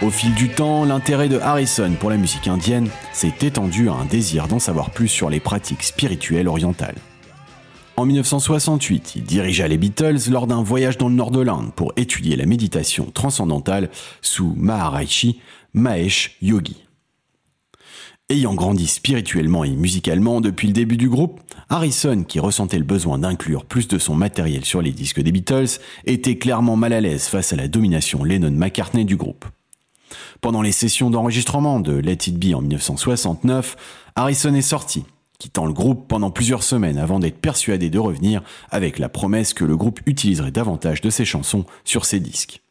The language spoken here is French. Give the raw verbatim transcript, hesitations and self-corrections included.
Au fil du temps, l'intérêt de Harrison pour la musique indienne s'est étendu à un désir d'en savoir plus sur les pratiques spirituelles orientales. En dix-neuf cent soixante-huit, il dirigea les Beatles lors d'un voyage dans le nord de l'Inde pour étudier la méditation transcendantale sous Maharishi Mahesh Yogi. Ayant grandi spirituellement et musicalement depuis le début du groupe, Harrison, qui ressentait le besoin d'inclure plus de son matériel sur les disques des Beatles, était clairement mal à l'aise face à la domination Lennon-McCartney du groupe. Pendant les sessions d'enregistrement de Let It Be en dix-neuf cent soixante-neuf, Harrison est sorti, quittant le groupe pendant plusieurs semaines avant d'être persuadé de revenir avec la promesse que le groupe utiliserait davantage de ses chansons sur ses disques.